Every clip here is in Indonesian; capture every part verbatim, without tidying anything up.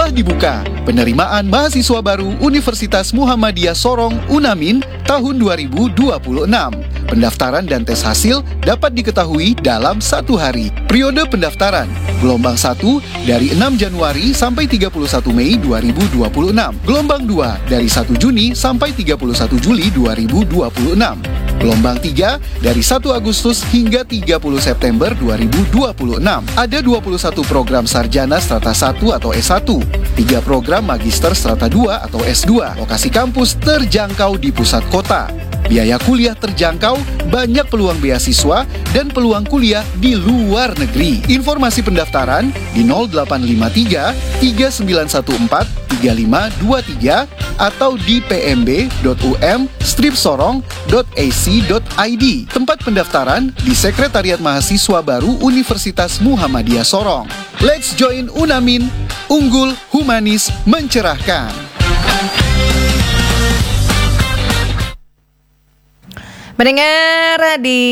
telah dibuka penerimaan mahasiswa baru Universitas Muhammadiyah Sorong Unamin tahun dua ribu dua puluh enam. Pendaftaran dan tes hasil dapat diketahui dalam satu hari. Periode pendaftaran gelombang satu dari enam Januari sampai tiga puluh satu Mei dua ribu dua puluh enam. Gelombang dua dari satu Juni sampai tiga puluh satu Juli dua ribu dua puluh enam. Gelombang tiga dari satu Agustus hingga tiga puluh September dua ribu dua puluh enam. Ada dua puluh satu program sarjana strata satu atau S satu, tiga program magister strata dua atau S dua. Lokasi kampus terjangkau di pusat kota. Biaya kuliah terjangkau, banyak peluang beasiswa dan peluang kuliah di luar negeri. Informasi pendaftaran di nol delapan lima tiga tiga sembilan satu empat tiga lima dua tiga atau di p m b dot u m strip sorong dot a c dot i d. Tempat pendaftaran di Sekretariat Mahasiswa Baru Universitas Muhammadiyah Sorong. Let's join Unamin, unggul, humanis, mencerahkan. Mendengar di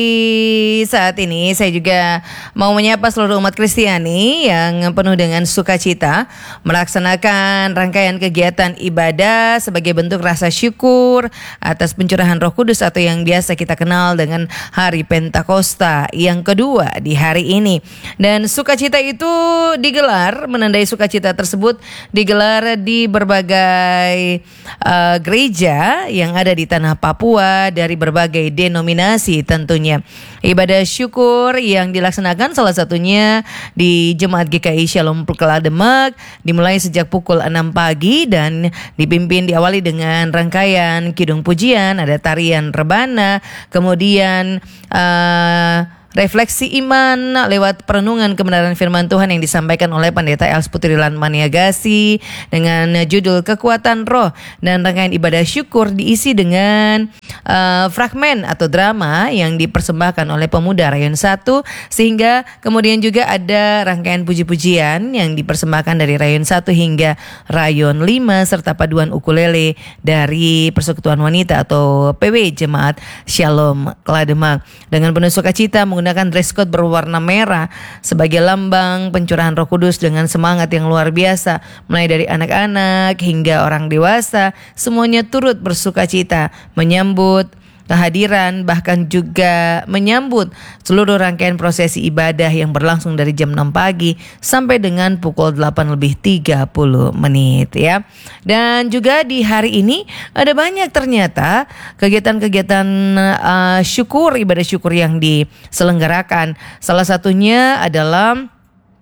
saat ini, saya juga mau menyapa seluruh umat Kristiani yang penuh dengan sukacita melaksanakan rangkaian kegiatan ibadah sebagai bentuk rasa syukur atas pencurahan Roh Kudus atau yang biasa kita kenal dengan Hari Pentakosta yang kedua di hari ini. Dan sukacita itu digelar, menandai sukacita tersebut digelar di berbagai uh, gereja yang ada di tanah Papua dari berbagai Berbagai denominasi tentunya. Ibadah syukur yang dilaksanakan salah satunya di Jemaat G K I Shalom Klademak dimulai sejak pukul enam pagi dan dipimpin diawali dengan rangkaian kidung pujian, ada tarian rebana, kemudian uh, refleksi iman lewat perenungan kebenaran firman Tuhan yang disampaikan oleh Pendeta Els Putrilan Maniagasi dengan judul Kekuatan Roh, dan rangkaian ibadah syukur diisi dengan uh, fragmen atau drama yang dipersembahkan oleh pemuda Rayon satu, sehingga kemudian juga ada rangkaian puji-pujian yang dipersembahkan dari Rayon satu hingga Rayon lima serta paduan ukulele dari Persekutuan Wanita atau P W Jemaat Shalom Klademak. Dengan penuh sukacita menggunakan dress code berwarna merah sebagai lambang pencurahan Roh Kudus dengan semangat yang luar biasa, mulai dari anak-anak hingga orang dewasa, semuanya turut bersukacita menyambut kehadiran, bahkan juga menyambut seluruh rangkaian prosesi ibadah yang berlangsung dari jam enam pagi sampai dengan pukul delapan lebih tiga puluh menit ya. Dan juga di hari ini ada banyak ternyata kegiatan-kegiatan uh, syukur, ibadah syukur yang diselenggarakan. Salah satunya adalah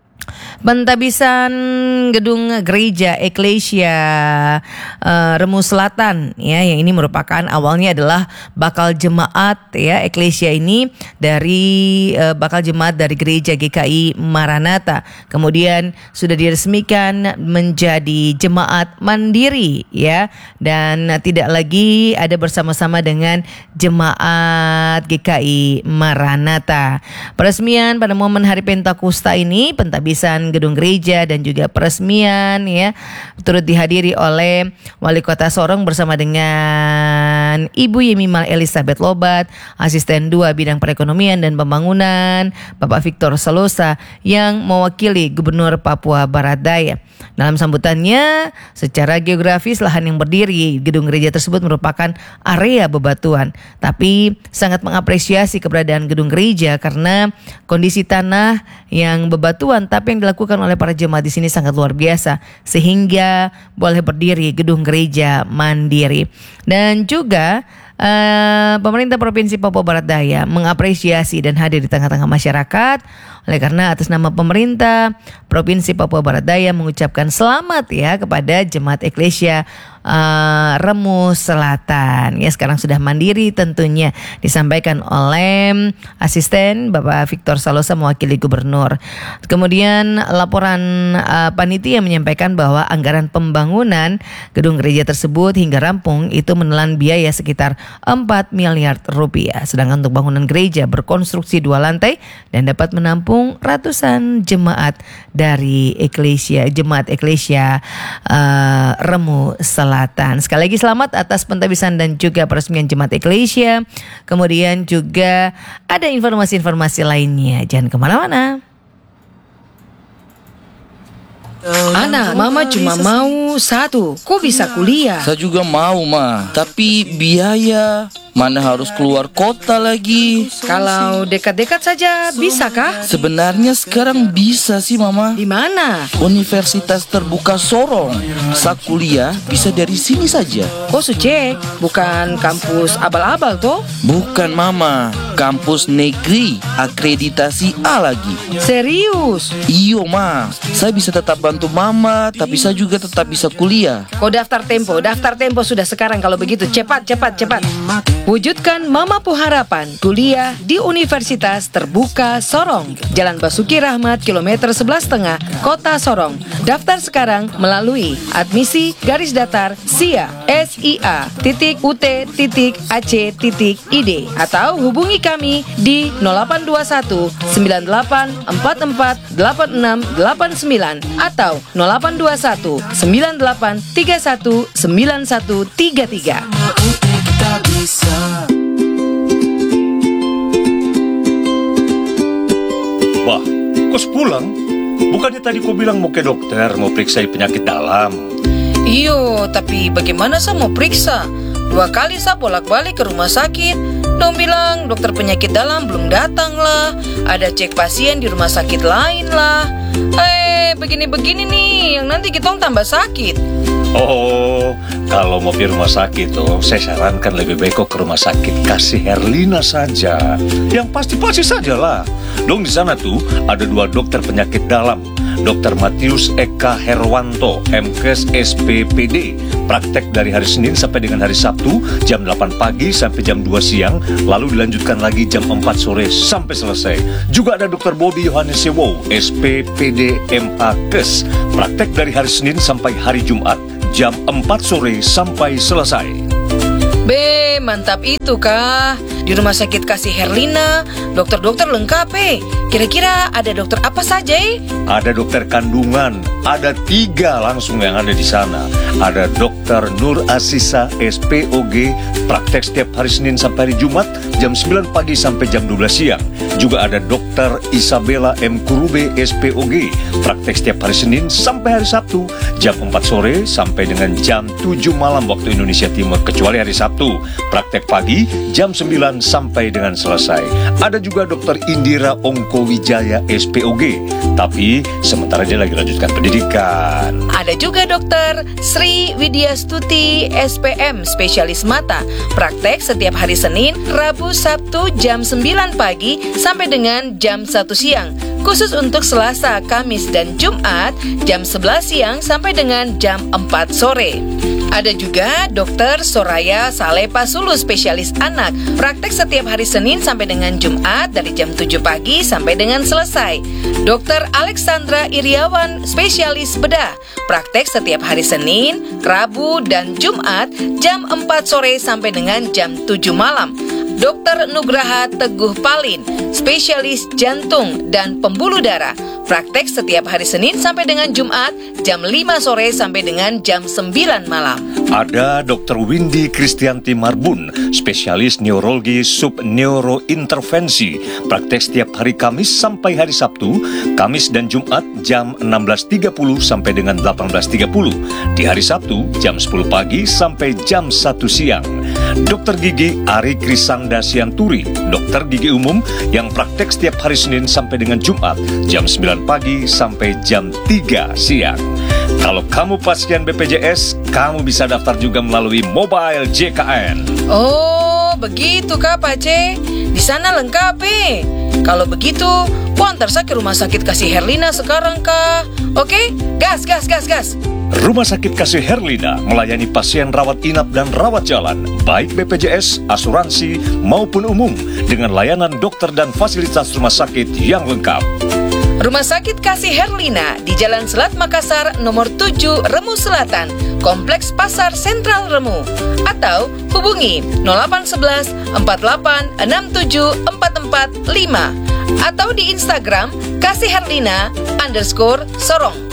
pentabisan gedung gereja Eklesia uh, Remu Selatan ya, yang ini merupakan awalnya adalah bakal jemaat ya. Eklesia ini dari uh, bakal jemaat dari gereja G K I Maranatha, kemudian sudah diresmikan menjadi jemaat mandiri ya, dan tidak lagi ada bersama-sama dengan jemaat G K I Maranatha. Peresmian pada momen Hari Pentakosta ini, pentabisan gedung gereja dan juga peresmian ya, turut dihadiri oleh Wali Kota Sorong bersama dengan Ibu Yemimal Elizabeth Lobat, Asisten dua Bidang Perekonomian dan Pembangunan, Bapak Victor Salosa yang mewakili Gubernur Papua Barat Daya. Dalam sambutannya, secara geografis lahan yang berdiri gedung gereja tersebut merupakan area bebatuan, tapi sangat mengapresiasi keberadaan gedung gereja karena kondisi tanah yang bebatuan tapi yang dilakukan oleh para jemaat di sini sangat luar biasa, sehingga boleh berdiri gedung gereja mandiri. Dan juga Uh, pemerintah Provinsi Papua Barat Daya mengapresiasi dan hadir di tengah-tengah masyarakat. Oleh karena atas nama pemerintah Provinsi Papua Barat Daya mengucapkan selamat ya kepada Jemaat Eklesia uh, Remu Selatan. Ya, sekarang sudah mandiri tentunya, disampaikan oleh Asisten Bapak Victor Salosa mewakili Gubernur. Kemudian laporan uh, panitia menyampaikan bahwa anggaran pembangunan gedung gereja tersebut hingga rampung itu menelan biaya sekitar empat miliar rupiah. Sedangkan untuk bangunan gereja berkonstruksi dua lantai dan dapat menampung ratusan jemaat dari Eklesia, Jemaat Eklesia uh, Remu Selatan. Sekali lagi selamat atas pentabisan dan juga peresmian Jemaat Eklesia. Kemudian juga ada informasi-informasi lainnya. Jangan kemana-mana. Anak, mama cuma mau satu. Kok bisa kuliah? Saya juga mau, Ma. Tapi biaya, mana harus keluar kota lagi. Kalau dekat-dekat saja, bisakah? Sebenarnya sekarang bisa sih, Mama. Di mana? Universitas Terbuka Sorong. Saya kuliah bisa dari sini saja. Oh, Suce, bukan kampus abal-abal toh? Bukan, Mama. Kampus negeri, akreditasi A lagi. Serius? Iyo, Ma. Saya bisa tetap bantu Mama, tapi saya juga tetap bisa kuliah. Kau daftar Tempo, daftar Tempo sudah sekarang kalau begitu. Cepat, cepat, cepat. Wujudkan Mamapu Harapan, kuliah di Universitas Terbuka Sorong, Jalan Basuki Rahmat, kilometer sebelas setengah, Kota Sorong. Daftar sekarang melalui admisi garis datar S I A, S I A, titik U T, titik A C, titik I D, atau hubungi kami di nol delapan dua satu sembilan delapan empat empat delapan enam delapan sembilan atau nol delapan dua satu sembilan delapan tiga satu sembilan satu tiga tiga. Wah, kok pulang? Bukannya tadi kau bilang mau ke dokter, mau periksa penyakit dalam? Iyo, tapi bagaimana saya mau periksa? Dua kali saya bolak-balik ke rumah sakit. Dong bilang dokter penyakit dalam belum datang lah. Ada cek pasien di rumah sakit lain lah. Eh, begini-begini nih, yang nanti kita tambah sakit. Oh, kalau mau pergi rumah sakit tuh, saya sarankan lebih baik kok ke rumah sakit Kasih Herlina saja. Yang pasti-pasti saja lah. Dong di sana tuh ada dua dokter penyakit dalam. dokter Matius Eka Herwanto, M Kes S P P D, praktek dari hari Senin sampai dengan hari Sabtu jam delapan pagi sampai jam dua siang, lalu dilanjutkan lagi jam empat sore sampai selesai. Juga ada dokter Bobby Yohanes Sewo, S P P D M A Kes, praktek dari hari Senin sampai hari Jumat jam empat sore sampai selesai. Be, mantap itu kah? Di rumah sakit Kasih Herlina, dokter-dokter lengkap eh. Kira-kira ada dokter apa saja eh? Ada dokter kandungan, ada tiga langsung yang ada di sana. Ada dokter Nur Asisa S P O G, praktek setiap hari Senin sampai hari Jumat jam sembilan pagi sampai jam dua belas siang. Juga ada dokter Isabella M Kurube S P O G, praktek setiap hari Senin sampai hari Sabtu jam empat sore sampai dengan jam tujuh malam waktu Indonesia Timur, kecuali hari Sabtu. Praktek pagi jam sembilan sampai dengan selesai. Ada juga dokter Indira Ongko Wijaya S P O G, tapi sementara dia lagi lanjutkan pendidikan. Ada juga dokter Sri Widya Stuti S P M, spesialis mata, praktek setiap hari Senin, Rabu, Sabtu jam sembilan pagi sampai dengan jam satu siang. Khusus untuk Selasa, Kamis, dan Jumat jam sebelas siang sampai dengan jam empat sore. Ada juga dokter Soraya Salepa Sulu, spesialis anak, praktek setiap hari Senin sampai dengan Jumat dari jam tujuh pagi sampai dengan selesai. Dokter Alexandra Iriawan, spesialis bedah, praktek setiap hari Senin, Rabu, dan Jumat jam empat sore sampai dengan jam tujuh malam. Dokter Nugraha Teguh Palin, spesialis jantung dan pembuluh darah, praktek setiap hari Senin sampai dengan Jumat jam lima sore sampai dengan jam sembilan malam. Ada dokter Windy Kristianti Marbun, spesialis neurologi subneurointervensi, praktek setiap hari Kamis sampai hari Sabtu, Kamis dan Jumat jam enam belas tiga puluh sampai dengan delapan belas tiga puluh, di hari Sabtu jam sepuluh pagi sampai jam satu siang. Dokter Gigi Ari Krisanda Sianturi, dokter gigi umum yang praktek setiap hari Senin sampai dengan Jumat jam sembilan pagi sampai jam tiga siang. Kalau kamu pasien B P J S, kamu bisa daftar juga melalui mobile J K N. Oh, begitu kah Pak C? Di sana lengkap eh. Kalau begitu, ku antar saya ke rumah sakit Kasih Herlina sekarang kah? Oke, gas, gas, gas, gas. Rumah Sakit Kasih Herlina melayani pasien rawat inap dan rawat jalan, baik B P J S, asuransi, maupun umum, dengan layanan dokter dan fasilitas rumah sakit yang lengkap. Rumah Sakit Kasih Herlina di Jalan Selat Makassar nomor tujuh Remu Selatan, Kompleks Pasar Sentral Remu, atau hubungi nol delapan satu satu empat delapan enam tujuh empat empat lima atau di Instagram Kasih Herlina underscore Sorong.